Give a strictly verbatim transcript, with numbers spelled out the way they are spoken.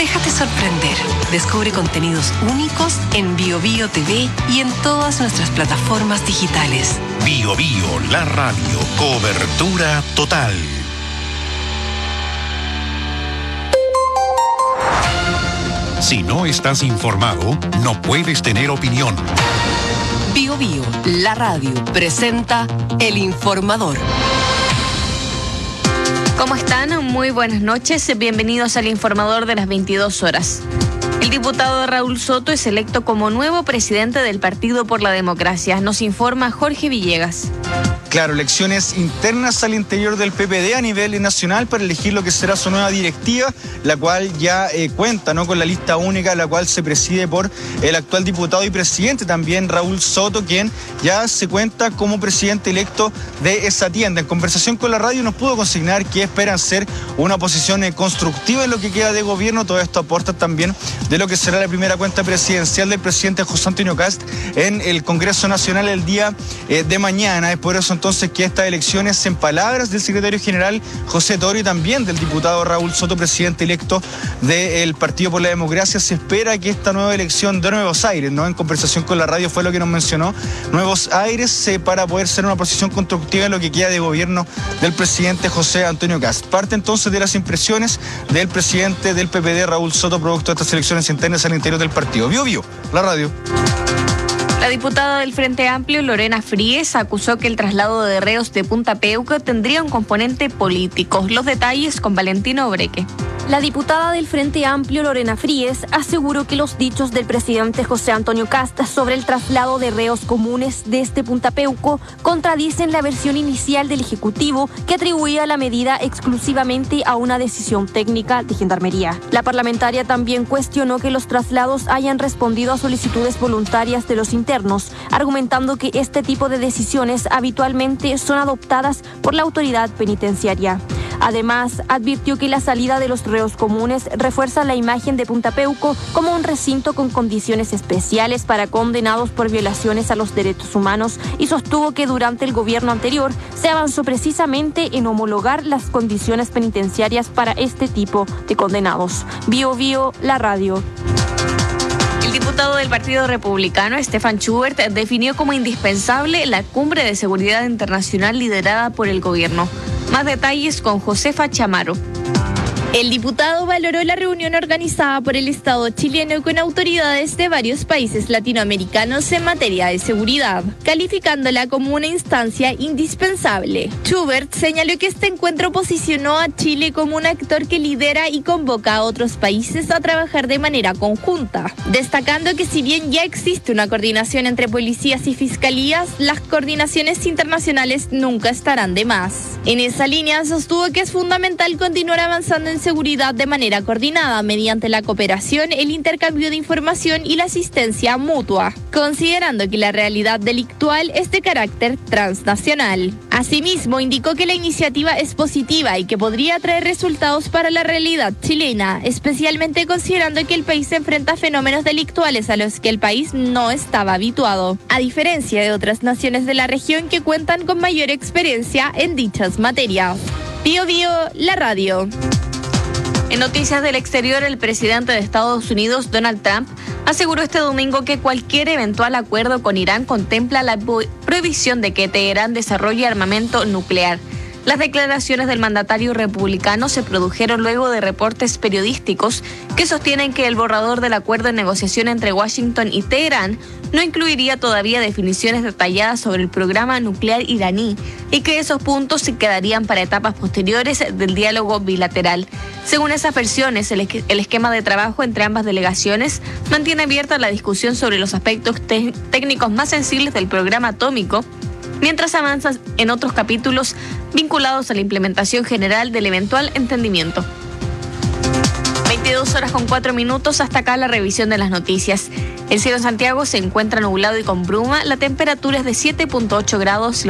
Déjate sorprender. Descubre contenidos únicos en Bio Bio T V y en todas nuestras plataformas digitales. Bio Bio, la radio. Cobertura total. Si no estás informado, no puedes tener opinión. Bio Bio, la radio, presenta El Informador. ¿Cómo están? Muy buenas noches. Bienvenidos al Informador de las veintidós horas. El diputado Raúl Soto es electo como nuevo presidente del Partido por la Democracia. Nos informa Jorge Villegas. Claro, elecciones internas al interior del P P D a nivel nacional para elegir lo que será su nueva directiva, la cual ya eh, cuenta ¿no? con la lista única, la cual se preside por el actual diputado y presidente también, Raúl Soto, quien ya se cuenta como presidente electo de esa tienda. En conversación con la radio nos pudo consignar que esperan ser una oposición eh, constructiva en lo que queda de gobierno. Todo esto aporta también de lo que será la primera cuenta presidencial del presidente José Antonio Kast en el Congreso Nacional el día eh, de mañana. Es por eso entonces que estas elecciones, en palabras del secretario general José Toro y también del diputado Raúl Soto, presidente electo del Partido por la Democracia, se espera que esta nueva elección de Nuevos Aires, ¿no? En conversación con la radio fue lo que nos mencionó, Nuevos Aires, eh, para poder ser una posición constructiva en lo que queda de gobierno del presidente José Antonio Kast. Parte entonces de las impresiones del presidente del P P D, Raúl Soto, producto de estas elecciones internas al interior del partido. Bio Bio, la radio. La diputada del Frente Amplio, Lorena Fríes, acusó que el traslado de reos de Punta Peuco tendría un componente político. Los detalles con Valentino Obreque. La diputada del Frente Amplio, Lorena Fríes, aseguró que los dichos del presidente José Antonio Kast sobre el traslado de reos comunes desde Punta Peuco contradicen la versión inicial del Ejecutivo, que atribuía la medida exclusivamente a una decisión técnica de Gendarmería. La parlamentaria también cuestionó que los traslados hayan respondido a solicitudes voluntarias de los internos, argumentando que este tipo de decisiones habitualmente son adoptadas por la autoridad penitenciaria. Además, advirtió que la salida de los reos comunes refuerza la imagen de Punta Peuco como un recinto con condiciones especiales para condenados por violaciones a los derechos humanos y sostuvo que durante el gobierno anterior se avanzó precisamente en homologar las condiciones penitenciarias para este tipo de condenados. Bio Bio, la radio. El diputado del Partido Republicano, Stefan Schubert, definió como indispensable la cumbre de seguridad internacional liderada por el gobierno. Más detalles con Josefa Chamaro. El diputado valoró la reunión organizada por el Estado chileno con autoridades de varios países latinoamericanos en materia de seguridad, calificándola como una instancia indispensable. Schubert señaló que este encuentro posicionó a Chile como un actor que lidera y convoca a otros países a trabajar de manera conjunta, destacando que si bien ya existe una coordinación entre policías y fiscalías, las coordinaciones internacionales nunca estarán de más. En esa línea sostuvo que es fundamental continuar avanzando en seguridad de manera coordinada mediante la cooperación, el intercambio de información y la asistencia mutua, considerando que la realidad delictual es de carácter transnacional. Asimismo, indicó que la iniciativa es positiva y que podría traer resultados para la realidad chilena, especialmente considerando que el país se enfrenta a fenómenos delictuales a los que el país no estaba habituado, a diferencia de otras naciones de la región que cuentan con mayor experiencia en dichas materias. Bio Bio, la radio. En noticias del exterior, el presidente de Estados Unidos, Donald Trump, aseguró este domingo que cualquier eventual acuerdo con Irán contempla la prohibición de que Teherán desarrolle armamento nuclear. Las declaraciones del mandatario republicano se produjeron luego de reportes periodísticos que sostienen que el borrador del acuerdo de negociación entre Washington y Teherán no incluiría todavía definiciones detalladas sobre el programa nuclear iraní y que esos puntos se quedarían para etapas posteriores del diálogo bilateral. Según esas versiones, el, el esquema de trabajo entre ambas delegaciones mantiene abierta la discusión sobre los aspectos te- técnicos más sensibles del programa atómico, mientras avanza en otros capítulos vinculados a la implementación general del eventual entendimiento. veintidós horas con cuatro minutos, hasta acá la revisión de las noticias. El cielo en Santiago se encuentra nublado y con bruma, la temperatura es de siete punto ocho grados.